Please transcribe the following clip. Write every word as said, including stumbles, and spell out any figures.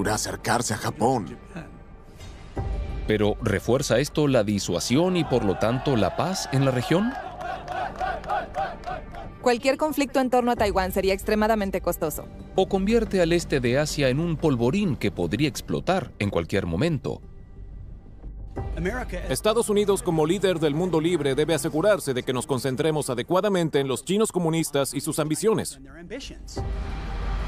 procura acercarse a Japón. ¿Pero refuerza esto la disuasión y por lo tanto la paz en la región? Cualquier conflicto en torno a Taiwán sería extremadamente costoso. ¿O convierte al este de Asia en un polvorín que podría explotar en cualquier momento? Estados Unidos, como líder del mundo libre, debe asegurarse de que nos concentremos adecuadamente en los chinos comunistas y sus ambiciones.